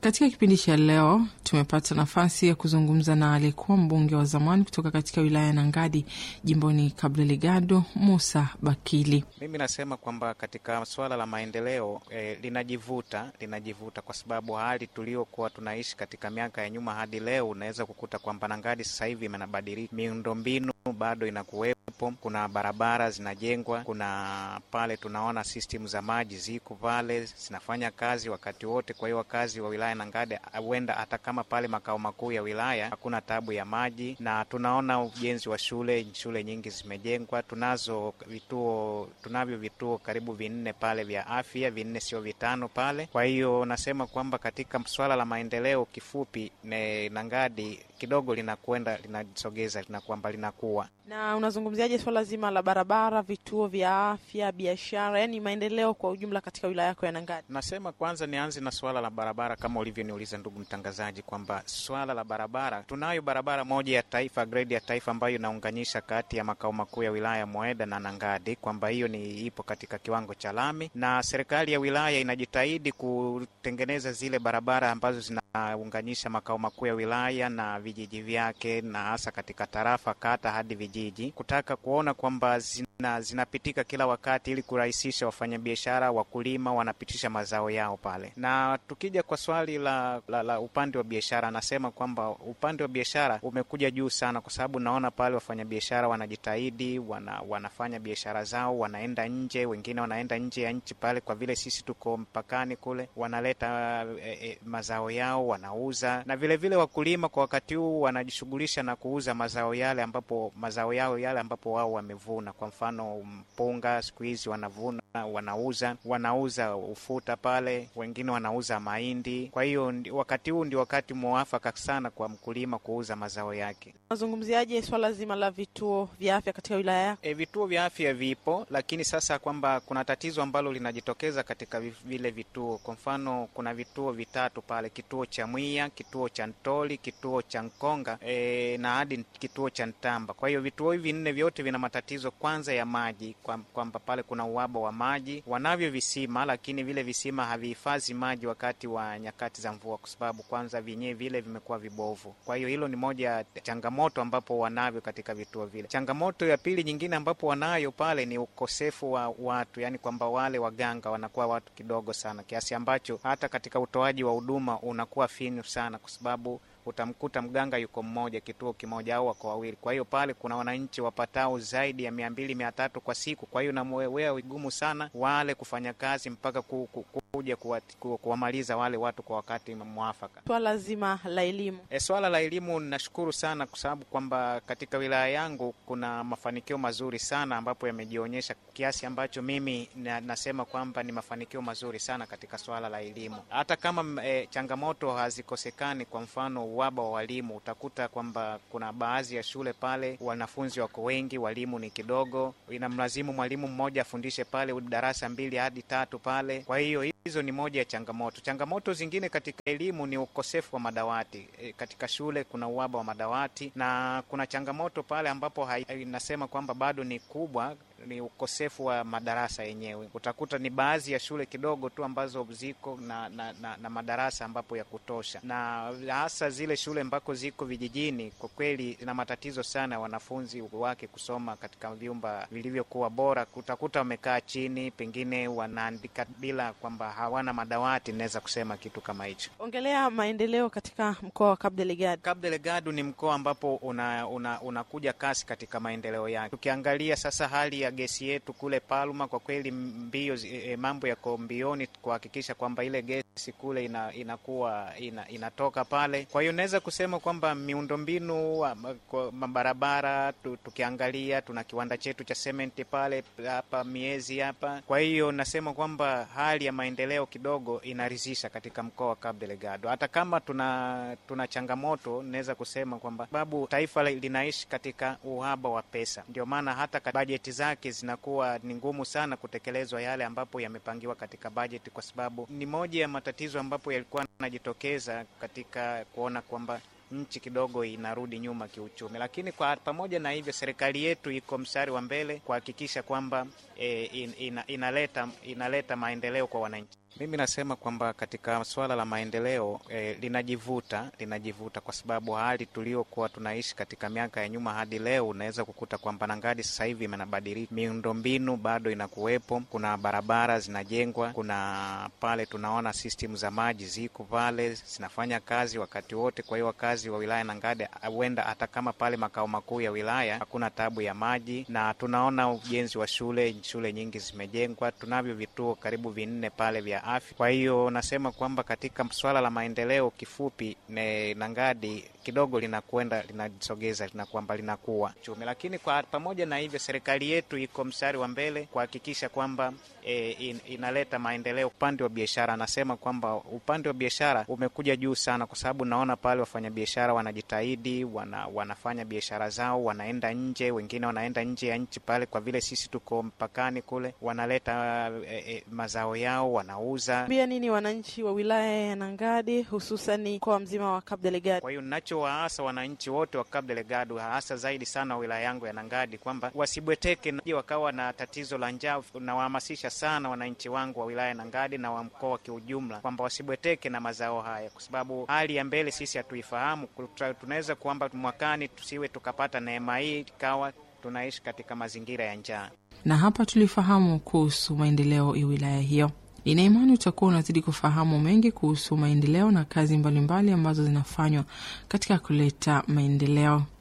Katika kipindi cha leo tumepata nafasi ya kuzungumza na aliyekuwa mbunge wa zamani kutoka katika wilaya ya Nangadi jimboni Cabo Delgado, Musa Bakili. Mimi nasema kwamba katika swala la maendeleo linajivuta kwa sababu hali tuliokuwa tunaishi katika miaka ya nyuma hadi leo unaweza kukuta kwamba Nangadi sasa hivi imenabadilika. Miundombinu bado inakuwepo, kuna barabara zinajengwa, kuna pale tunaona system za maji ziko pale zinafanya kazi wakati wote. Kwa hiyo wakazi wa wilaya Nangadi huenda hata kama pale makao makuu ya wilaya hakuna tabu ya maji, na tunaona ujenzi wa shule nyingi zimejengwa. Tunavyo vituo karibu 4 pale vya afya, 4 sio 5 pale. Kwa hiyo nasema kwamba katika swala la maendeleo kifupi Nangadi kidogo linasogeza kwamba linakuwa. Na unazungumziaje swala zima la barabara, vituo vya afya, biashara, yani maendeleo kwa ujumla katika wilaya yako ya Nangadi? Nasema kwanza nianze na swala la barabara kama ulivyoniuliza ndugu mtangazaji, kwamba swala la barabara, tunayo barabara moja ya taifa, grade ya taifa, ambayo inaunganisha kati ya makao makuu ya wilaya Moeda na Nangadi, kwamba hiyo ipo katika kiwango cha lami, na serikali ya wilaya inajitahidi kutengeneza zile barabara ambazo zinaunganisha makao makuu ya wilaya na vijiji vyake, na hasa katika tarafa, kata hadi vijiji, kutaka kuona kwamba zinapitika kila wakati ili kurahisisha wafanyabiashara, wakulima wanapitisha mazao yao pale. Na tukija kwa swali la upande wa biashara, nasema kwamba upande wa biashara umekuja juu sana, kwa sababu naona pale wafanyabiashara wanajitahidi, wanafanya biashara zao, wanaenda nje, wengine wanaenda nje ya nchi pale, kwa vile sisi tuko mpakani kule, wanaleta mazao yao wanauza, na vile vile wakulima kwa wakati huu wanajishughulisha na kuuza mazao yao yale ambapo wao wamevuna. Kwa mfano mpunga siku hizi wanavuna, wanauza ufuta pale, wengine wanauza mahindi. Kwa hiyo wakati huu ndio wakati muafaka sana kwa mkulima kuuza mazao yake. Unazungumziaje swala zima la vituo vya afya katika wilaya yako? Vituo vya afya vipo, lakini sasa kwamba kuna tatizo ambalo linajitokeza katika vile vituo. Kwa mfano kuna vituo 3 pale, kituo cha Mwiya, kituo cha Ntoli, kituo cha Nkonga na hadi kituo cha Ntamba. Kwa hiyo vituo hivi 4 vyote vina matatizo kwanza ya maji, kwamba pale kuna uhaba wa maji. Wanavyo visima, lakini vile visima havihifadhi maji wakati wa nyakati za mvua, kwa sababu kwanza vyenyewe vile vimekuwa vibovu. Kwa hiyo hilo ni moja changamoto ambapo wanavyo katika vituo vile. Changamoto ya pili nyingine ambapo wanayo pale ni ukosefu wa watu, yani kwamba wale waganga wanakuwa watu kidogo sana, kiasi ambacho hata katika utoaji wa huduma unakuwa finyu sana, kwa sababu utamkuta mganga yuko mmoja kituo kimoja au wako wawili. Kwa hiyo pale kuna wananchi wapatao zaidi ya 200-300 kwa siku. Kwa hiyo namwewea vigumu sana wale kufanya kazi mpaka kuja kuwamaliza wale watu kwa wakati mwafaka. Swala zima la elimu. Swala la elimu nashukuru sana, kwa sababu kwamba katika wilaya yangu kuna mafanikio mazuri sana ambapo yamejionyesha, kiasi ambacho mimi nasema kwamba ni mafanikio mazuri sana katika swala la elimu. Hata kama changamoto hazikosekani, kwa mfano uhaba wa walimu, utakuta kwamba kuna baadhi ya shule pale wanafunzi wako wengi, walimu ni kidogo, inamlazimu mwalimu mmoja afundishe pale darasa 2 hadi 3 pale. Kwa hiyo hizo ni moja ya changamoto. Changamoto zingine katika elimu ni ukosefu wa madawati. Katika shule kuna uhaba wa madawati, na kuna changamoto pale ambapo nasema kwamba bado ni kubwa, ni ukosefu wa madarasa yenyewe. Utakuta ni baadhi ya shule kidogo tu ambazo ziko na madarasa ambapo ya kutosha, na hasa zile shule ambako ziko vijijini kwa kweli zina matatizo sana wanafunzi wake kusoma katika vyumba vilivyokuwa bora. Utakuta wamekaa chini, pengine wanaandika bila kwamba hawana madawati. Naweza kusema kitu kama hicho. Ongelea maendeleo katika mkoa wa Cabo Delgado. Cabo Delgado ni mkoa ambapo unakuja kasi katika maendeleo yake. Tukiangalia sasa hali ya gesi yetu kule Palma, kwa kweli mambo yako mbioni kuhakikisha kwamba ile gesi kule inatoka pale. Kwa hiyo naweza kusema kwamba miundombinu, mabarabara, tukiangalia tuna kiwanda chetu cha sementi pale hapa miezi hapa. Kwa hiyo nasema kwamba hali ya maendeleo kidogo inaridhisha katika mkoa wa Cabo Delgado. Hata kama tuna changamoto, naweza kusema kwamba sababu taifa linaishi katika uhaba wa pesa, ndio maana hata bajeti zake zinakuwa ni ngumu sana kutekelezwa yale ambapo yamepangiwa katika bajeti, kwa sababu ni moja ya matatizo ambapo yalikuwa yanajitokeza katika kuona kwamba nchi kidogo inarudi nyuma kiuchumi. Lakini kwa pamoja na hivyo, serikali yetu iko mstari wa mbele kuhakikisha kwamba inaleta maendeleo kwa wananchi. Mimi nasema kwamba katika swala la maendeleo linajivuta kwa sababu hali tuliokuwa tunaishi katika miaka ya nyuma hadi leo, unaweza kukuta kwamba Nangadi sasa hivi imenabadilika. Miundombinu bado inakuwepo, kuna barabara zinajengwa, kuna pale tunaona system za maji ziko pale zinafanya kazi wakati wote. Kwa hiyo wakazi wa wilaya Nangadi huenda hata kama pale makao makuu ya wilaya hakuna tabu ya maji, na tunaona ujenzi wa shule nyingi zimejengwa, tunavyo vituo karibu 4 pale vya afya. Kwa hiyo nasema kwamba katika swala la maendeleo kifupi Nangadi kidogo linasogeza kwamba linakuwa chumi, lakini kwa pamoja na hivyo serikali yetu iko mstari wa mbele kuhakikisha kwamba inaleta maendeleo upande wa biashara. Nasema kwamba upande wa biashara umekuja juu sana, kwa sababu naona pale wafanyabiashara wanajitahidi, wanafanya biashara zao, wanaenda nje, wengine wanaenda nje ya nchi pale, kwa vile sisi tuko mpakani kule, wanaleta mazao yao wanauza. Pia nini wananchi wa wilaya ya Nangadi hususan kwa mzima wa Cabo Delgado? Kwa hiyo ninachowaasa wananchi wote wa Cabo Delgado, hasa zaidi sana wilaya yangu ya Nangadi, kwamba wasibweteke na wakawa na tatizo la njaa. Na wahamasisha sana wananchi wangu wa wilaya ya Nangadi na wa mkoa kiujumla kwamba wasibweteke na mazao haya, kwa sababu hali ya mbele sisi hatuifahamu. Tunaweza kwamba mwakani tusiwe tukapata neema hii ikawa tunaishi katika mazingira ya njaa. Na hapa tulifahamu kuhusu maendeleo ya wilaya hiyo. Ina imani utakuwa unazidi kufahamu mengi kuhusu maendeleo na kazi mbalimbali ambazo zinafanywa katika kuleta maendeleo.